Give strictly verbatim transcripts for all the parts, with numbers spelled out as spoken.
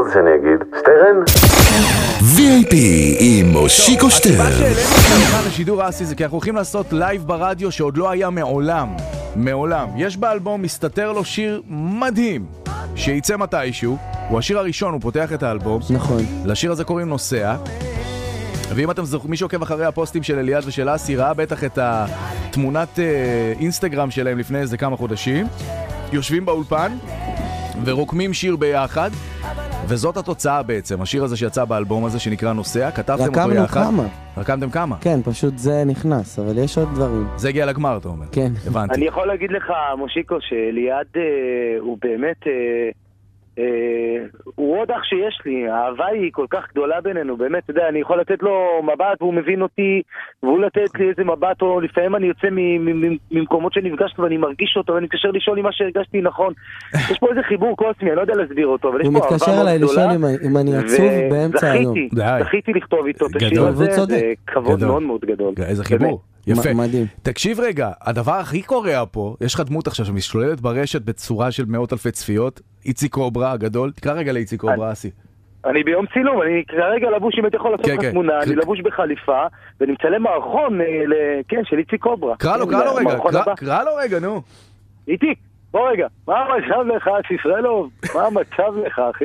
רוצה שאני אגיד? שטרן? וי איי פי עם מושיקו שטרן. הסיבה שהעלינו כאן לשידור אסי זה כי אנחנו הולכים לעשות לייב ברדיו שעוד לא היה מעולם. מעולם. יש באלבום מסתתר לו שיר מדהים שייצא מתישהו. הוא השיר הראשון, הוא פותח את האלבום. נכון. לשיר הזה קוראים נוסע. ואם אתם זוכרים, מי שעוקב אחרי הפוסטים של אליעד ושל אסי ראה בטח את התמונת אינסטגרם שלהם לפני איזה כמה חודשים. יושבים באולפן ורוקמים שיר ביחד, וזאת התוצאה בעצם, השיר הזה שיצא באלבום הזה שנקרא נוסע, כתבתם אותו יחד. רקמנו כמה. רקמתם כמה? כן, פשוט זה נכנס, אבל יש עוד דברים. זה הגיע לגמר, אתה אומר. כן. הבנתי. אני יכול להגיד לך, מושיקו, שאליעד אה, הוא באמת... אה, אה, הוא עוד אח שיש לי, האהבה היא כל כך גדולה בינינו, באמת, אתה יודע, אני יכול לתת לו מבט והוא מבין אותי, והוא לתת לי איזה מבט, או לפעמים אני יוצא ממקומות שנפגשנו ואני מרגיש אותו, ואני מתקשר לשאול אם מה שהרגשתי נכון. יש פה איזה חיבור קוסמי, אני לא יודע להסביר אותו, אבל יש פה אהבה מאוד גדולה. הוא מתקשר אליי לשאול אם אני עצוב באמצע היום. זכיתי לכתוב איתו את השיר הזה, זה כבוד מאוד מאוד גדול. איזה חיבור. יפה. מדהים. תקשיב רגע, הדבר הכי קורע פה, יש לך דמות עכשיו שמשתוללת ברשת בצורה של מאות אלפי צפיות, איציק קוברה הגדול, תקרא רגע לאיציק קוברה, אסי. אני ביום צילום, אני כרגע לבוש, אם אתה יכול לעשות לך תמונה, אני לבוש בחליפה, ואני מצלם מערכון, כן, של איציק קוברה. קרא לו, קרא לו רגע, קרא לו רגע, נו. איציק, בוא רגע, מה המצב לך, ספרלוב? מה המצב לך, אחי?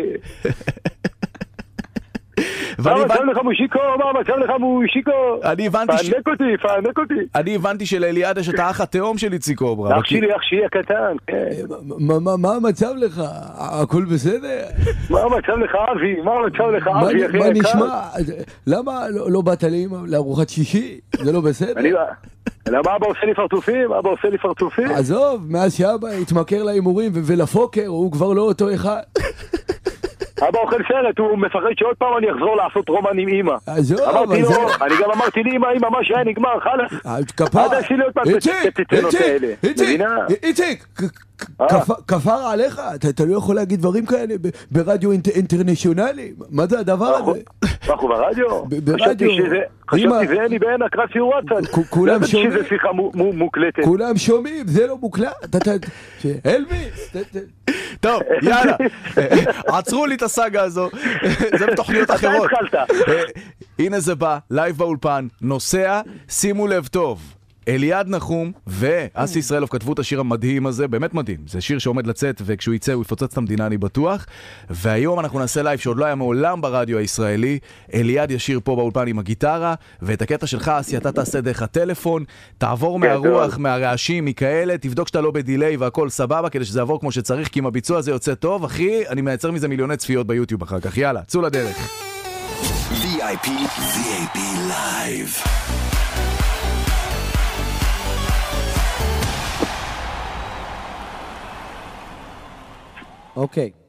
מה המצב לך מושיקו? מה המצב לך מושיקו? אני הבנתי ש... פענק אותי, פענק אותי. אני הבנתי שלאליעד יש את האח התאום של איציק קוברה. אח שלי, אח שלי הקטן, כן. מה המצב לך? הכל בסדר? מה המצב לך, אבי? מה המצב לך, אבי, אחי? מה נשמע? למה לא באת לי לארוחת שישי? זה לא בסדר? למה אבא עושה לי פרצופים? אבא עושה לי פרצופים? עזוב, מאז שאבא התמכר להימורים ולפוקר, הוא כבר לא אותו אחד. אבא אוכל סרט, הוא מפחד שעוד פעם אני אחזור לעשות רומן עם אמא. עזוב, אמרתי לו, אני גם אמרתי לי אמא, אמא, מה שהיה נגמר, חלס. כפר, עד עשי לי עוד פעם את התצנות האלה. איציק, איציק, כפר עליך, אתה לא יכול להגיד דברים כאלה ברדיו אינטרנשיונלי. מה זה הדבר הזה? אנחנו ברדיו? ברדיו. חשבתי זה אני בעין הקראת סיור וואטסאפ. כולם שומעים. שזה שיחה מוקלטת. כולם שומעים, זה לא מוקלט. אלביס. טוב, יאללה. עצרו לי את הסאגה הזו. זה בתוכניות אחרות. אתה התחלת. הנה זה בא, לייב באולפן, נוסע, שימו לב טוב. אליעד נחום ואסי ישראלוב כתבו את השיר המדהים הזה, באמת מדהים. זה שיר שעומד לצאת וכשהוא יצא הוא יפוצץ את המדינה, אני בטוח. והיום אנחנו נעשה לייב שעוד לא היה מעולם ברדיו הישראלי. אליעד ישיר פה באולפן עם הגיטרה, ואת הקטע שלך, אסי, אתה תעשה דרך הטלפון, תעבור מהרוח, מהרעשים, מכאלה, תבדוק שאתה לא בדיליי והכל סבבה, כדי שזה יעבור כמו שצריך, כי אם הביצוע הזה יוצא טוב, אחי, אני מייצר מזה מיליוני צפיות ביוטיוב אחר כך. יאללה, צאו לדרך. וי איי פי, וי איי פי Live. אוקיי.